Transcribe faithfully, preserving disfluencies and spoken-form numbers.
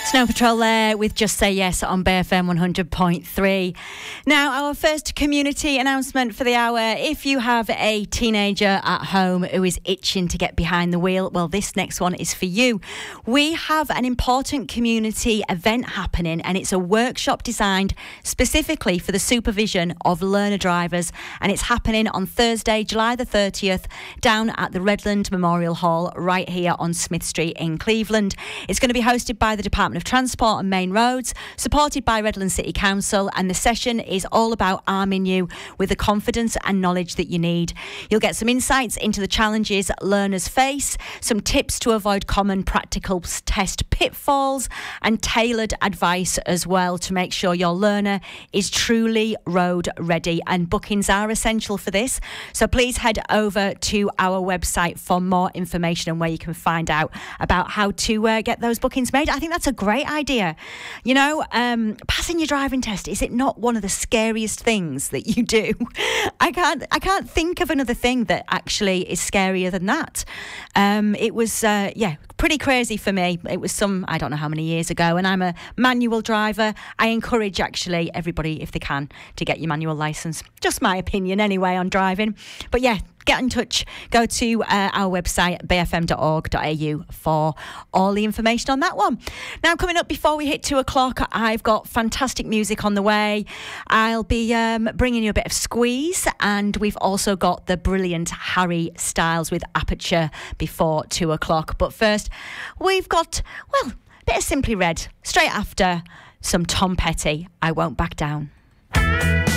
Snow Patrol there with Just Say Yes on Bay F M one hundred point three. Now, our first community announcement for the hour. If you have a teenager at home who is itching to get behind the wheel, well, this next one is for you. We have an important community event happening, and it's a workshop designed specifically for the supervision of learner drivers, and it's happening on Thursday, July the thirtieth, down at the Redland Memorial Hall right here on Smith Street in Cleveland. It's going to be hosted by the Department of Transport and Main Roads, supported by Redland City Council, and the session is all about arming you with the confidence and knowledge that you need. You'll get some insights into the challenges learners face, some tips to avoid common practical test pitfalls, and tailored advice as well to make sure your learner is truly road ready. And bookings are essential for this, so please head over to our website for more information and where you can find out about how to uh, get those bookings made. I think that's a great idea. You know, um, passing your driving test, is it not one of the scariest things that you do? I can't I can't think of another thing that actually is scarier than that. Um, it was, uh, yeah, pretty crazy for me. It was some, I don't know how many years ago, and I'm a manual driver. I encourage, actually, everybody, if they can, to get your manual licence. Just my opinion anyway on driving. But yeah, get in touch. Go to uh, our website, bay f m dot org dot a u, for all the information on that one. Now, coming up before we hit two o'clock, I've got fantastic music on the way. I'll be um, bringing you a bit of Squeeze, and we've also got the brilliant Harry Styles with Aperture before two o'clock. But first, we've got, well, a bit of Simply Red straight after some Tom Petty, I Won't Back Down.